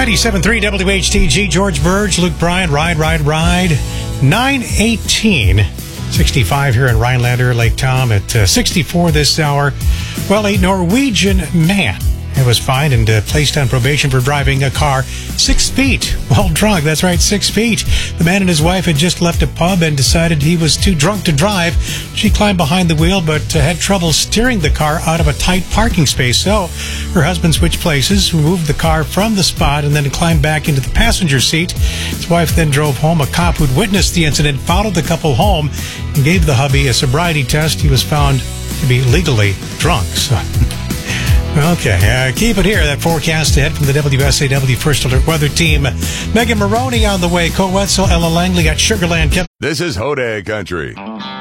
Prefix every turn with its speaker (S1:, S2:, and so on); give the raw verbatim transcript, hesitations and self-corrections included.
S1: ninety-seven point three W H T G, George Burge, Luke Bryan, Ride, Ride, Ride. nine eighteen, sixty-five here in Rhinelander, Lake Tom at uh, sixty-four this hour. Well, a Norwegian man was fined and uh, placed on probation for driving a car six feet while drunk. That's right, six feet. The man and his wife had just left a pub and decided he was too drunk to drive. She climbed behind the wheel but uh, had trouble steering the car out of a tight parking space. So her husband switched places, moved the car from the spot, and then climbed back into the passenger seat. His wife then drove home. A cop who'd witnessed the incident followed the couple home and gave the hubby a sobriety test. He was found to be legally drunk. So... Okay, uh, keep it here. That forecast ahead from the W S A W First Alert Weather Team. Megan Maroney on the way. Co Wetzel, Ella Langley at Sugarland.
S2: This is Hodag Country.